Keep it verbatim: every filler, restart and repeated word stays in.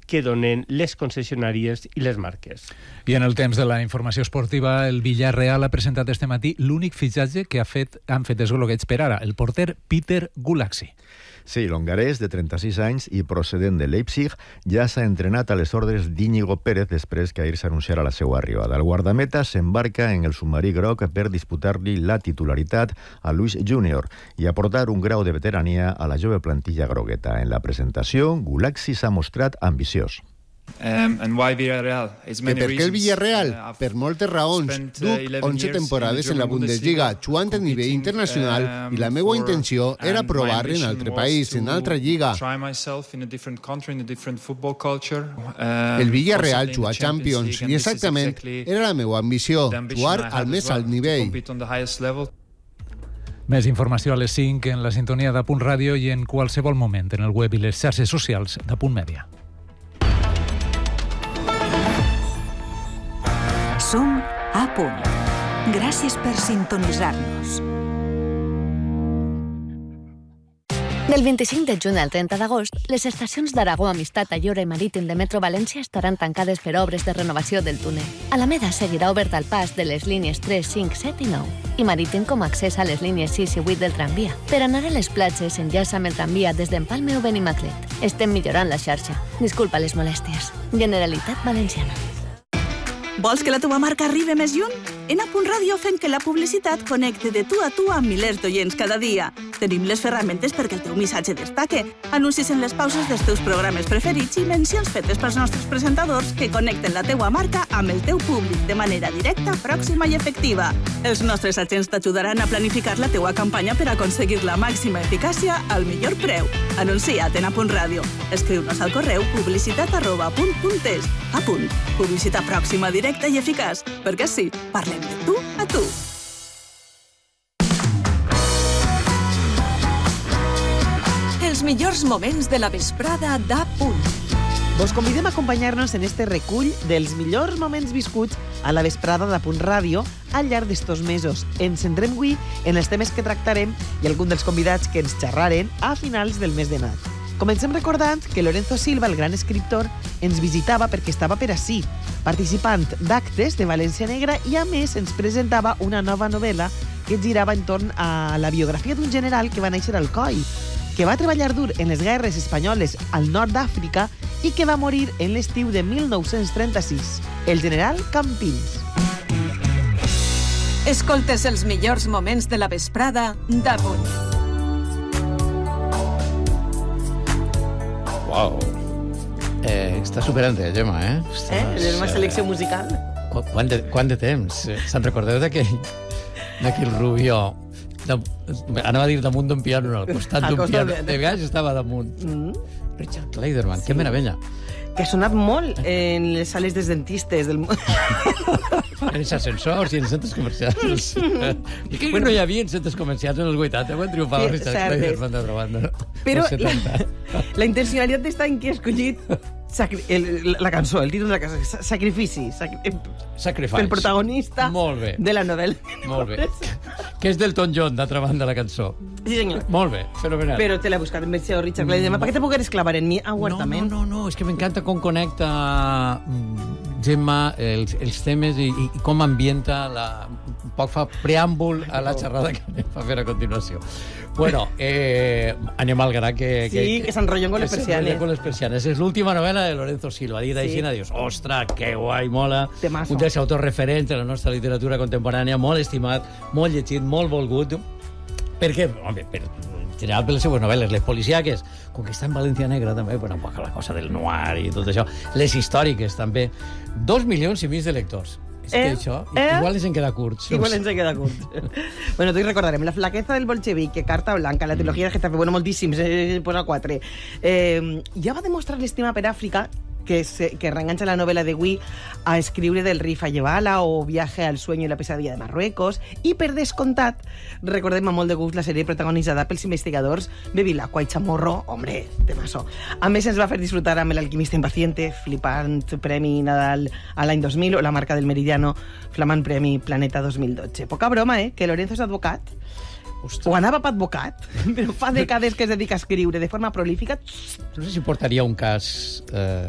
que donen les concessionàries i les marques. I en el temps de la informació esportiva, el Villarreal ha presentat este matí l'únic fitxatge que ha fet, han fet els gloguets per ara, el porter Peter Gulaxi. Sí, l'hongarès, de trenta-sis anys i procedent de Leipzig, ja s'ha entrenat a les ordres d'Íñigo Pérez després que ahir s'anunciara la seva arribada. El guardameta s'embarca en el submarí groc per disputar-li la titularitat a Luis Júnior i aportar un grau de veterania a la jove plantilla grogueta. En la presentació, Gulaxi s'ha mostrat ambiciós. Um, and why Villarreal? It's many per què el Villarreal? Uh, per moltes raons. Duc onze temporades en la Bundesliga, jugant a nivell internacional, um, i la meva intenció era provar en altre país, en altra lliga. El Villarreal juga a Champions i exactament era la meva ambició, jugar al més alt nivell. Més informació a les cinc en la sintonia de Punt Ràdio i en qualsevol moment en el web i les xarxes socials de Punt Mèdia. Som a punt. Gràcies per sintonitzar-nos. Del vint-i-cinc de juny al trenta d'agost, les estacions d'Aragó, Amistat, Ayora i Marítim de Metro València estaran tancades per obres de renovació del túnel. Alameda seguirà obert al pas de les línies tres, cinc, set i nou i Marítim com a accés a les línies sis i vuit del tramvia. Per anar a les platges, enllaça amb el tramvia des d'Empalme o Benimaclet. Estem millorant la xarxa. Disculpa les molèsties. Generalitat Valenciana. Vols que la teva marca arribi més lluny? En A Punt Ràdio fem que la publicitat connecti de tu a tu amb milers d'oients cada dia. Tenim les ferramentes perquè el teu missatge destaque, anuncis en les pauses dels teus programes preferits i mencions fetes pels nostres presentadors que connecten la teua marca amb el teu públic de manera directa, pròxima i efectiva. Els nostres agents t'ajudaran a planificar la teua campanya per aconseguir la màxima eficàcia al millor preu. Anuncia't en A Punt Ràdio. Escriu-nos al correu publicitat arroba apunt punt es. A punt. Publicitat pròxima, directa i eficaç. Perquè sí, parlem de tu a tu. Els millors moments de la vesprada d'A Punt. Vos convidem a acompanyar-nos en este recull dels millors moments viscuts a la vesprada d'A Punt Ràdio al llarg d'estos mesos. Ens centrem avui en els temes que tractarem i algun dels convidats que ens xerraren a finals del mes de maig. Comencem recordant que Lorenzo Silva, el gran escriptor, ens visitava perquè estava per ací, participant d'actes de València Negra i, a més, ens presentava una nova novel·la que girava entorn a la biografia d'un general que va néixer al Coi, que va treballar dur en les guerres espanyoles al nord d'Àfrica i que va morir en l'estiu de mil nou-cents trenta-sis, el general Campins. Escoltes els millors moments de la vesprada d'A Punt. Uau. Eh, està superant el Gemma, eh? Ostres, eh? És una selecció musical. Qu quant, de, quant de temps? Se'n recordeu d'aquell d'aquell Rubió? De, anava a dir damunt d'un piano, no, al costat d'un piano. De vegades estava damunt. Mm. Richard Clayderman, sí. Que meravella. Que ha sonat molt en les sales dels dentistes del món. En els ascensors i en els centres comercials. I que bueno, no hi havia en centres comercials en els vuitanta, quan triomfava Richard Clayderman d'altra banda. Però la, la intencionalitat està en que he escollit sacri el, la cançó, el títol de la cançó, Sacrifici. Sacri Sacrifice. El protagonista Molt bé. de la novel·la. Molt bé. Que és d'Elton John, d'altra banda, la cançó. Sí, senyor. Molt bé, fenomenal. Però te l'he buscat en versió Richard Clayderman. Mm. ¿Para qué te puedes clavar en mi aguartament? No, no, no, és que m'encanta com connecta Gemma els, els temes i, i com ambienta la... un poc fa preàmbul a la xerrada que anem a fer a continuació. Bueno, eh, anem al gra que... Sí, que, que s'enrotllen con les persianes. Con les persianes. És l'última novel·la de Lorenzo Silva. Dit així, sí. Dius, ostres, que guai, mola. Temazo. Un dels autors referents de la nostra literatura contemporània, molt estimat, molt llegit, molt volgut. Perquè, home, per, en general per les seues novel·les, les policíaques, com que està en València Negra també, però un poc la cosa del noir i tot això. Les històriques també. Dos milions i mig de lectors. És eh, que això, eh? igual ens en queda curt. Igual ens en queda curt. Bueno, tu recordarem La flaqueza del bolchevique, Carta Blanca, la trilogia de Getafe, bueno, moltíssims, eh, posa quatre. Eh, ja va demostrar l'estima per Àfrica, que, se, que reenganxa la novel·la de Gui a escriure del Rif Ayebala o Viaje al sueño y la pesadilla de Marruecos, i per descomptat recordem a molt de gust la sèrie protagonitzada pels investigadors Bevilacqua i Chamorro, hombre, temazo. A més ens va fer disfrutar amb El alquimista impaciente, flipant Premi Nadal a l'any dos mil, o La marca del meridiano, flamant Premi Planeta dos mil dotze. Poca broma, eh, que Lorenzo és advocat. Ostres. O anava per advocat, però fa dècades que es dedica a escriure de forma prolífica. No sé si portaria un cas... Eh...